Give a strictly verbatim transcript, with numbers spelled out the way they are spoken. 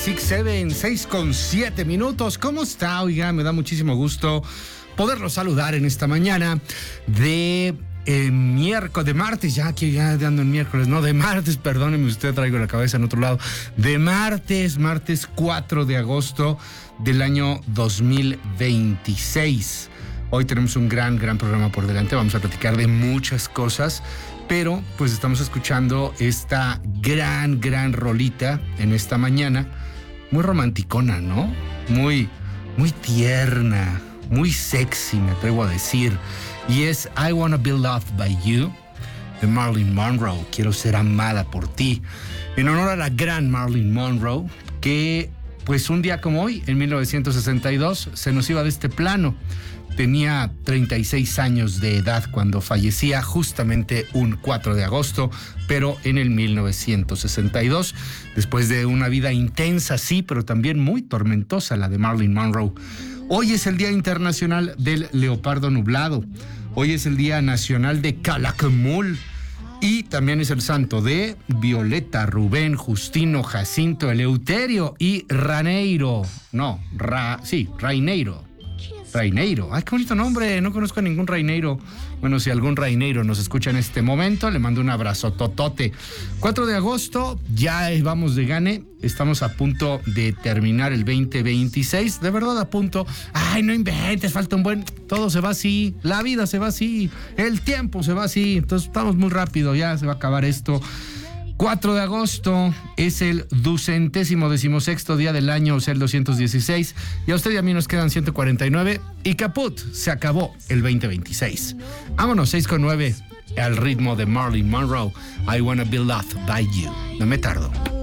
seis siete, seis con siete minutos. ¿Cómo está? Oiga, me da muchísimo gusto poderlo saludar en esta mañana de eh, miércoles, de martes, ya que ya ando en miércoles, no, de martes, perdóneme usted, traigo la cabeza en otro lado, de martes, martes cuatro de agosto del año dos mil veintiséis. Hoy tenemos un gran, gran programa por delante, vamos a platicar de muchas cosas, pero pues estamos escuchando esta gran, gran rolita en esta mañana, muy romanticona, ¿no? Muy, muy tierna, muy sexy, me atrevo a decir, y es I Wanna Be Loved by You, de Marilyn Monroe. Quiero ser amada por ti, en honor a la gran Marilyn Monroe, que pues un día como hoy, en mil novecientos sesenta y dos, se nos iba de este plano. Tenía treinta y seis años de edad cuando fallecía, justamente un cuatro de agosto, pero en el mil novecientos sesenta y dos, después de una vida intensa, sí, pero también muy tormentosa, la de Marilyn Monroe. Hoy es el Día Internacional del Leopardo Nublado. Hoy es el Día Nacional de Calakmul. Y también es el santo de Violeta, Rubén, Justino, Jacinto, Eleuterio y Raneiro. No, Ra, sí, Raineiro. Raineiro. Ay, qué bonito nombre. No conozco a ningún Raineiro. Bueno, si algún Raineiro nos escucha en este momento, le mando un abrazo totote. cuatro de agosto, ya vamos de gane. Estamos a punto de terminar el veinte veintiséis. De verdad a punto. Ay, no inventes, falta un buen... Todo se va así. La vida se va así. El tiempo se va así. Entonces estamos muy rápido. Ya se va a acabar esto. cuatro de agosto es el ducentésimo decimosexto día del año, o sea, el doscientos dieciséis. Y a usted y a mí nos quedan ciento cuarenta y nueve. Y caput, se acabó el veinte veintiséis. Vámonos, seis con nueve, al ritmo de Marilyn Monroe. I Wanna Be Loved by You. No me tardo.